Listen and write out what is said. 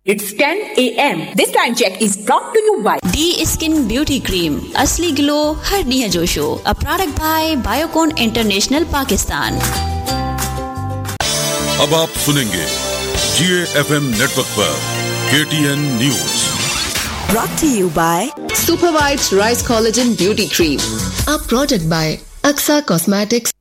It's 10 a.m. This time check is brought to you by D Skin Beauty Cream. असली glow हर निया जोशो. A product by Biocon International Pakistan. अब आप सुनेंगे GAFM network पर KTN news. Brought to you by Supervibes Rice Collagen Beauty Cream. A product by Aksa Cosmetics.